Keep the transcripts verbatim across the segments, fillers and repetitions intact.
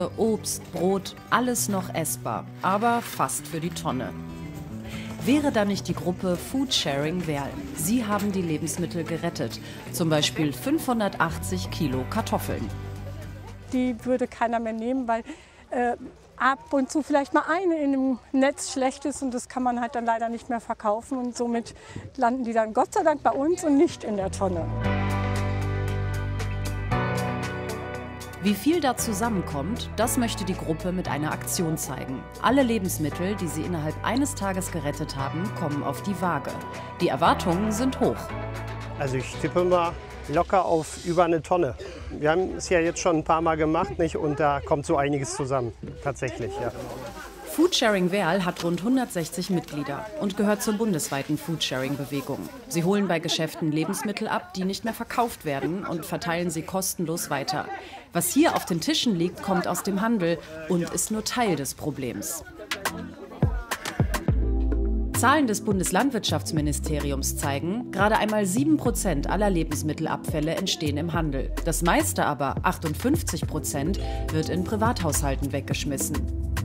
Obst, Brot, alles noch essbar, aber fast für die Tonne. Wäre da nicht die Gruppe Foodsharing Werl? Sie haben die Lebensmittel gerettet, zum Beispiel fünfhundertachtzig Kilo Kartoffeln. Die würde keiner mehr nehmen, weil äh, ab und zu vielleicht mal eine in einem Netz schlecht ist und das kann man halt dann leider nicht mehr verkaufen und somit landen die dann Gott sei Dank bei uns und nicht in der Tonne. Wie viel da zusammenkommt, das möchte die Gruppe mit einer Aktion zeigen. Alle Lebensmittel, die sie innerhalb eines Tages gerettet haben, kommen auf die Waage. Die Erwartungen sind hoch. Also ich tippe mal locker auf über eine Tonne. Wir haben es ja jetzt schon ein paar Mal gemacht, nicht? Und da kommt so einiges zusammen, tatsächlich, ja. Foodsharing Werl hat rund hundertsechzig Mitglieder und gehört zur bundesweiten Foodsharing-Bewegung. Sie holen bei Geschäften Lebensmittel ab, die nicht mehr verkauft werden, und verteilen sie kostenlos weiter. Was hier auf den Tischen liegt, kommt aus dem Handel und ist nur Teil des Problems. Zahlen des Bundeslandwirtschaftsministeriums zeigen, gerade einmal sieben Prozent aller Lebensmittelabfälle entstehen im Handel. Das meiste aber, achtundfünfzig Prozent, wird in Privathaushalten weggeschmissen.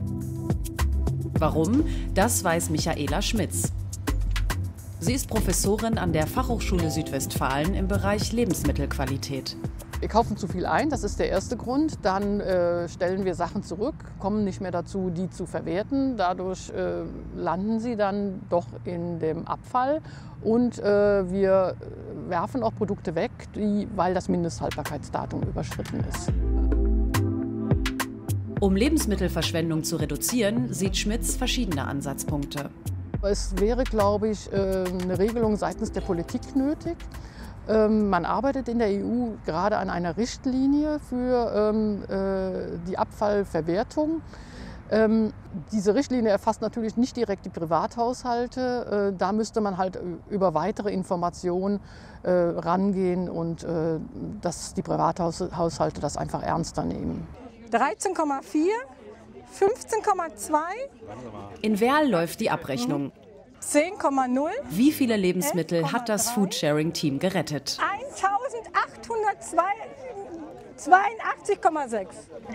Warum? Das weiß Michaela Schmitz. Sie ist Professorin an der Fachhochschule Südwestfalen im Bereich Lebensmittelqualität. Wir kaufen zu viel ein, das ist der erste Grund. Dann äh, stellen wir Sachen zurück, kommen nicht mehr dazu, die zu verwerten. Dadurch äh, landen sie dann doch in dem Abfall. Und äh, wir werfen auch Produkte weg, die, weil das Mindesthaltbarkeitsdatum überschritten ist. Um Lebensmittelverschwendung zu reduzieren, sieht Schmitz verschiedene Ansatzpunkte. Es wäre, glaube ich, eine Regelung seitens der Politik nötig. Man arbeitet in der E U gerade an einer Richtlinie für die Abfallverwertung. Diese Richtlinie erfasst natürlich nicht direkt die Privathaushalte. Da müsste man halt über weitere Informationen rangehen und dass die Privathaushalte das einfach ernster nehmen. dreizehn Komma vier, fünfzehn Komma zwei. In Werl läuft die Abrechnung. zehn Komma null. Wie viele Lebensmittel hat das Foodsharing-Team gerettet? eintausendachthundertzweiundachtzig Komma sechs.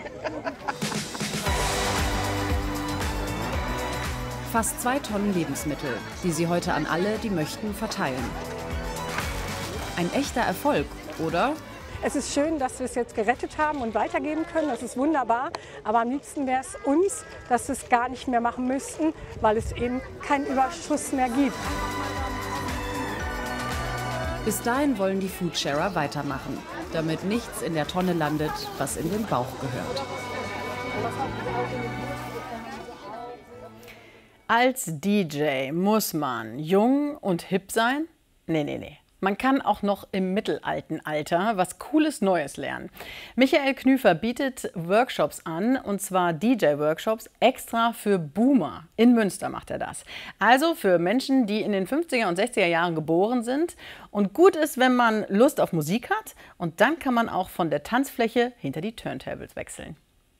Fast zwei Tonnen Lebensmittel, die sie heute an alle, die möchten, verteilen. Ein echter Erfolg, oder? Es ist schön, dass wir es jetzt gerettet haben und weitergeben können. Das ist wunderbar. Aber am liebsten wäre es uns, dass wir es gar nicht mehr machen müssten, weil es eben keinen Überschuss mehr gibt. Bis dahin wollen die Foodsharer weitermachen, damit nichts in der Tonne landet, was in den Bauch gehört. Als D J muss man jung und hip sein? Nee, nee, nee. Man kann auch noch im mittelalten Alter was Cooles Neues lernen. Michael Knüfer bietet Workshops an, und zwar D J-Workshops extra für Boomer. In Münster macht er das. Also für Menschen, die in den fünfziger und sechziger Jahren geboren sind. Und gut ist, wenn man Lust auf Musik hat. Und dann kann man auch von der Tanzfläche hinter die Turntables wechseln.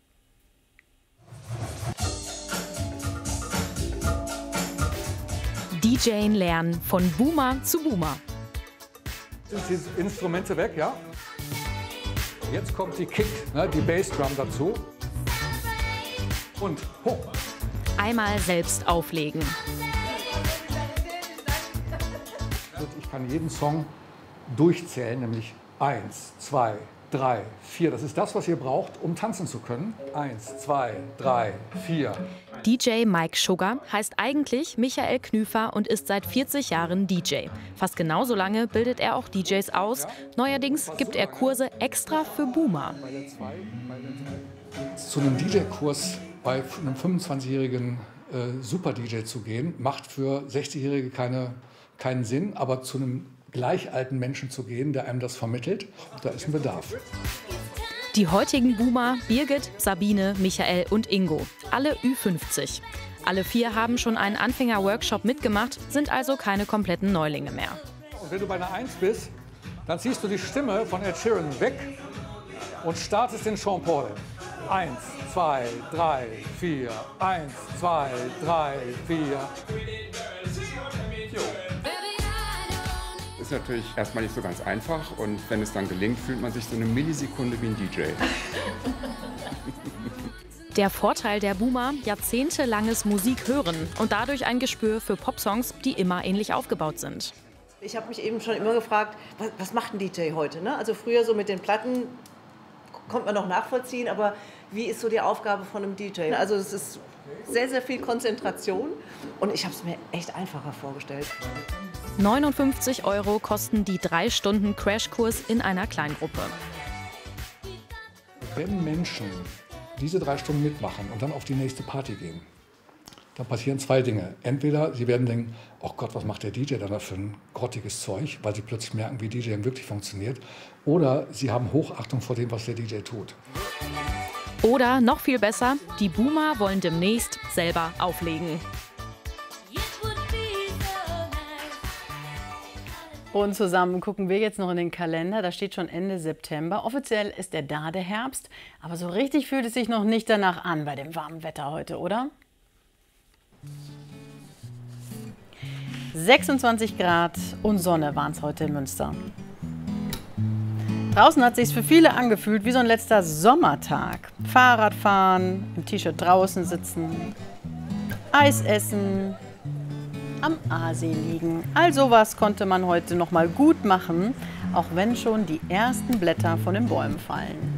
D J lernen von Boomer zu Boomer. Sind die Instrumente weg, ja? Jetzt kommt die Kick, ne, die Bassdrum dazu. Und hoch. Einmal selbst auflegen. Ich kann jeden Song durchzählen, nämlich eins, zwei, drei, vier. Das ist das, was ihr braucht, um tanzen zu können. Eins, zwei, drei, vier. D J Mike Sugar heißt eigentlich Michael Knüfer und ist seit vierzig Jahren D J. Fast genauso lange bildet er auch D Js aus. Neuerdings gibt er Kurse extra für Boomer. Zu einem D J-Kurs bei einem fünfundzwanzigjährigen äh, Super-D J zu gehen, macht für sechzigjährige keine, keinen Sinn, aber zu einem gleich alten Menschen zu gehen, der einem das vermittelt, da ist ein Bedarf. Die heutigen Boomer, Birgit, Sabine, Michael und Ingo, alle Ü fünfzig. Alle vier haben schon einen Anfänger-Workshop mitgemacht, sind also keine kompletten Neulinge mehr. Und wenn du bei einer Eins bist, dann ziehst du die Stimme von Ed Sheeran weg und startest den Sean Paul. Eins, zwei, drei, vier. Eins, zwei, drei, vier. Ist natürlich erstmal nicht so ganz einfach, und wenn es dann gelingt, fühlt man sich so eine Millisekunde wie ein D J. Der Vorteil der Boomer: jahrzehntelanges Musik hören und dadurch ein Gespür für Popsongs, die immer ähnlich aufgebaut sind. Ich habe mich eben schon immer gefragt, was, was macht ein D J heute? Ne? Also früher so mit den Platten konnte man noch nachvollziehen, aber wie ist so die Aufgabe von einem D J? Also es ist sehr, sehr viel Konzentration und ich habe es mir echt einfacher vorgestellt. neunundfünfzig Euro kosten die drei Stunden Crashkurs in einer Kleingruppe. Wenn Menschen diese drei Stunden mitmachen und dann auf die nächste Party gehen, dann passieren zwei Dinge. Entweder sie werden denken, oh Gott, was macht der D J da für ein grottiges Zeug, weil sie plötzlich merken, wie D J wirklich funktioniert. Oder sie haben Hochachtung vor dem, was der D J tut. Oder noch viel besser, die Boomer wollen demnächst selber auflegen. Und zusammen gucken wir jetzt noch in den Kalender. Da steht schon Ende September. Offiziell ist der da, der Herbst. Aber so richtig fühlt es sich noch nicht danach an bei dem warmen Wetter heute, oder? sechsundzwanzig Grad und Sonne waren es heute in Münster. Draußen hat es sich für viele angefühlt wie so ein letzter Sommertag. Fahrradfahren, im T-Shirt draußen sitzen, Eis essen, am Aasee liegen. All sowas konnte man heute noch mal gut machen, auch wenn schon die ersten Blätter von den Bäumen fallen.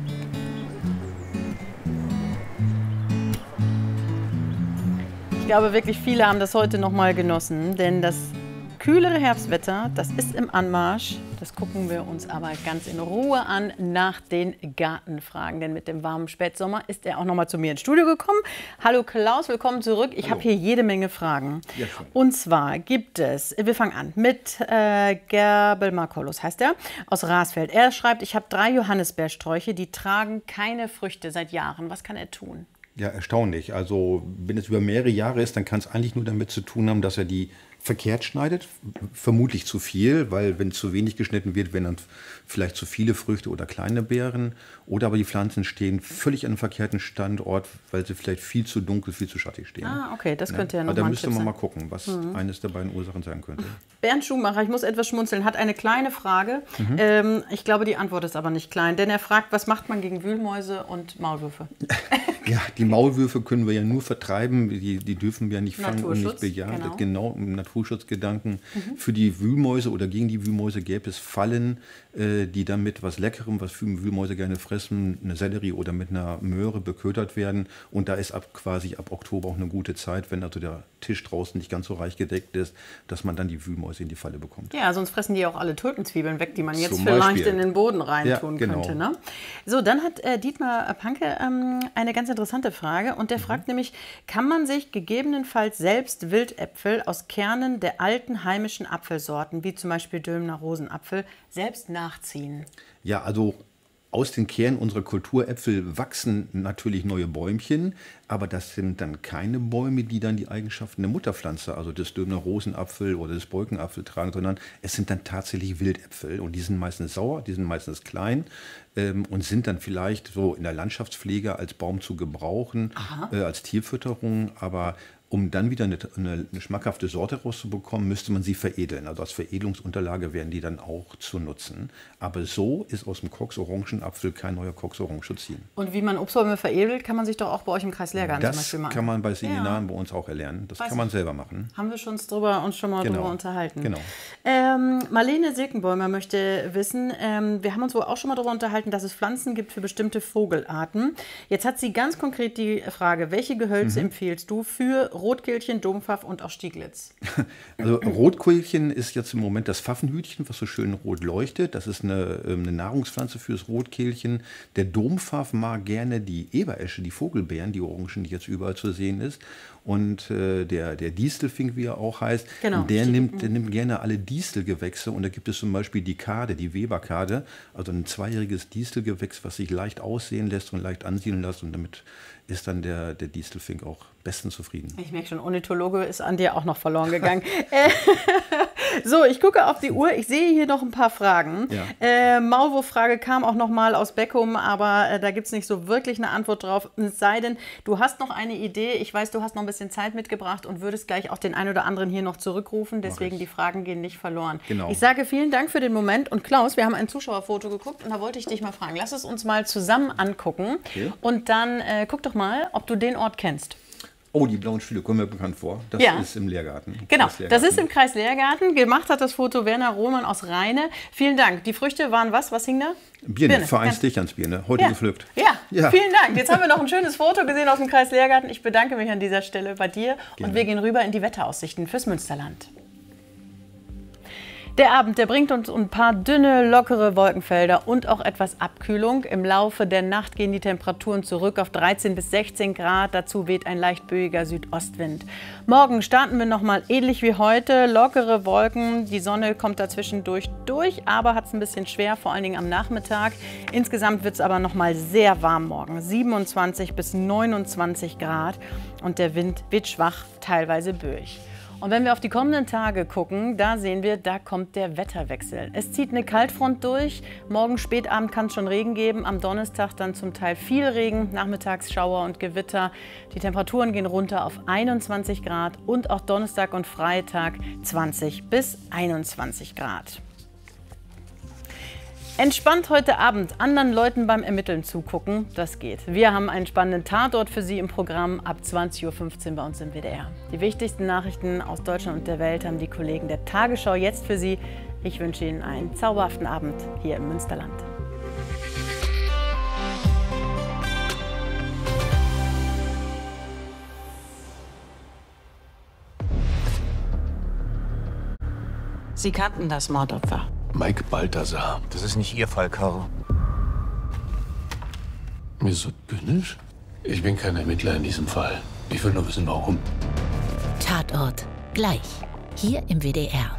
Ich glaube wirklich, viele haben das heute noch mal genossen, denn das kühlere Herbstwetter, das ist im Anmarsch. Das gucken wir uns aber ganz in Ruhe an nach den Gartenfragen. Denn mit dem warmen Spätsommer ist er auch noch mal zu mir ins Studio gekommen. Hallo Klaus, willkommen zurück. Ich habe hier jede Menge Fragen. Ja, und zwar gibt es, wir fangen an mit äh, Gerbel Markolos, heißt er, aus Rasfeld. Er schreibt, ich habe drei Johannisbeersträuche, die tragen keine Früchte seit Jahren. Was kann er tun? Ja, erstaunlich. Also wenn es über mehrere Jahre ist, dann kann es eigentlich nur damit zu tun haben, dass er die verkehrt schneidet, vermutlich zu viel, weil wenn zu wenig geschnitten wird, werden dann vielleicht zu viele Früchte oder kleine Beeren. Oder aber die Pflanzen stehen völlig an einem verkehrten Standort, weil sie vielleicht viel zu dunkel, viel zu schattig stehen. Ah, okay, das könnte ja, ja noch aber mal da müsste man sein. mal gucken, was mhm. eines der beiden Ursachen sein könnte. Bernd Schumacher, ich muss etwas schmunzeln, hat eine kleine Frage. Mhm. Ähm, ich glaube, die Antwort ist aber nicht klein, denn er fragt, was macht man gegen Wühlmäuse und Maulwürfe? Ja, die Maulwürfe können wir ja nur vertreiben, die, die dürfen wir nicht fangen und nicht bejahen. Genau, genau im Naturschutzgedanken. Mhm. Für die Wühlmäuse oder gegen die Wühlmäuse gäbe es Fallen, äh, die dann mit was Leckerem, was Wühlmäuse gerne fressen, eine Sellerie oder mit einer Möhre beködert werden. Und da ist ab quasi ab Oktober auch eine gute Zeit, wenn also der Tisch draußen nicht ganz so reich gedeckt ist, dass man dann die Wühlmäuse in die Falle bekommt. Ja, sonst fressen die auch alle Tulpenzwiebeln weg, die man jetzt Zum vielleicht Beispiel in den Boden reintun ja, genau. könnte. Ne? So, dann hat äh, Dietmar Panke ähm, eine ganz interessante Frage und der mhm. fragt nämlich, kann man sich gegebenenfalls selbst Wildäpfel aus Kernen der alten heimischen Apfelsorten, wie zum Beispiel Dömner Rosenapfel, selbst nachziehen? Ja, also aus den Kernen unserer Kulturäpfel wachsen natürlich neue Bäumchen, aber das sind dann keine Bäume, die dann die Eigenschaften der Mutterpflanze, also des Dömner Rosenapfel oder des Bolkenapfel tragen, sondern es sind dann tatsächlich Wildäpfel und die sind meistens sauer, die sind meistens klein ähm, und sind dann vielleicht so in der Landschaftspflege als Baum zu gebrauchen, äh, als Tierfütterung, aber um dann wieder eine, eine, eine schmackhafte Sorte rauszubekommen, müsste man sie veredeln. Also als Veredelungsunterlage werden die dann auch zu nutzen. Aber so ist aus dem Cox-Orangenapfel kein neuer Cox-Orange zu ziehen. Und wie man Obstbäume veredelt, kann man sich doch auch bei euch im Kreis Lehrgarten das zum Beispiel machen. Das kann man bei Seminaren ja. bei uns auch erlernen. Das Weiß kann man selber machen. Haben wir schon drüber, uns schon mal genau. drüber unterhalten. Genau. Ähm, Marlene Silkenbäumer möchte wissen, ähm, wir haben uns wohl auch schon mal darüber unterhalten, dass es Pflanzen gibt für bestimmte Vogelarten. Jetzt hat sie ganz konkret die Frage, welche Gehölze mhm. empfiehlst du für Rotkehlchen, Dompfaff und auch Stieglitz? Also Rotkehlchen ist jetzt im Moment das Pfaffenhütchen, was so schön rot leuchtet. Das ist eine, eine Nahrungspflanze fürs Rotkehlchen. Der Dompfaff mag gerne die Eberesche, die Vogelbeeren, die Orangen, die jetzt überall zu sehen ist. Und äh, der, der Distelfink, wie er auch heißt, genau, der, nimmt, der nimmt gerne alle Distelgewächse. Und da gibt es zum Beispiel die Kade, die Weberkade, also ein zweijähriges Distelgewächs, was sich leicht aussehen lässt und leicht ansiedeln lässt. Und damit ist dann der, der Distelfink auch bestens zufrieden. Ich merke schon, Ornithologe ist an dir auch noch verloren gegangen. So, ich gucke auf die Uhr. Ich sehe hier noch ein paar Fragen. Ja. Äh, Maulwurf-Frage kam auch noch mal aus Beckum, aber äh, da gibt es nicht so wirklich eine Antwort drauf. Es sei denn, du hast noch eine Idee. Ich weiß, du hast noch ein bisschen Zeit mitgebracht und würdest gleich auch den einen oder anderen hier noch zurückrufen. Deswegen die Fragen gehen nicht verloren. Genau. Ich sage vielen Dank für den Moment. Und Klaus, wir haben ein Zuschauerfoto geguckt und da wollte ich dich mal fragen. Lass es uns mal zusammen angucken. Okay. Und dann äh, guck doch mal, ob du den Ort kennst. Oh, die blauen Stühle kommen mir bekannt vor. Das ja. ist im Lehrgarten. Genau, Lehrgarten. Das ist im Kreis Lehrgarten. Gemacht hat das Foto Werner Rohmann aus Rheine. Vielen Dank. Die Früchte waren was? Was hing da? Birne, Birne. Vereinsdichtandsbirne. Heute ja. gepflückt. Ja. ja, vielen Dank. Jetzt haben wir noch ein schönes Foto gesehen aus dem Kreis Lehrgarten. Ich bedanke mich an dieser Stelle bei dir. Gerne. Und wir gehen rüber in die Wetteraussichten fürs Münsterland. Der Abend, der bringt uns ein paar dünne, lockere Wolkenfelder und auch etwas Abkühlung. Im Laufe der Nacht gehen die Temperaturen zurück auf dreizehn bis sechzehn Grad. Dazu weht ein leicht böiger Südostwind. Morgen starten wir noch mal ähnlich wie heute. Lockere Wolken, die Sonne kommt dazwischendurch durch, aber hat es ein bisschen schwer, vor allen Dingen am Nachmittag. Insgesamt wird es aber noch mal sehr warm morgen. siebenundzwanzig bis neunundzwanzig Grad und der Wind wird schwach, teilweise böig. Und wenn wir auf die kommenden Tage gucken, da sehen wir, da kommt der Wetterwechsel. Es zieht eine Kaltfront durch. Morgen spätabend kann es schon Regen geben. Am Donnerstag dann zum Teil viel Regen, nachmittags Schauer und Gewitter. Die Temperaturen gehen runter auf einundzwanzig Grad und auch Donnerstag und Freitag zwanzig bis einundzwanzig Grad. Entspannt heute Abend anderen Leuten beim Ermitteln zugucken, das geht. Wir haben einen spannenden Tatort für Sie im Programm ab zwanzig Uhr fünfzehn bei uns im W D R. Die wichtigsten Nachrichten aus Deutschland und der Welt haben die Kollegen der Tagesschau jetzt für Sie. Ich wünsche Ihnen einen zauberhaften Abend hier im Münsterland. Sie kannten das Mordopfer. Mike Balthasar. Das ist nicht Ihr Fall, Caro. Mir so zynisch? Ich bin kein Ermittler in diesem Fall. Ich will nur wissen, warum. Tatort. Gleich. Hier im W D R.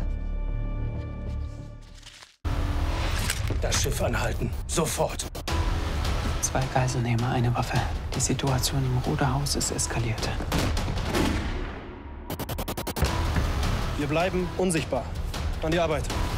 Das Schiff anhalten. Sofort. Zwei Geiselnehmer, eine Waffe. Die Situation im Ruderhaus ist eskaliert. Wir bleiben unsichtbar. An die Arbeit.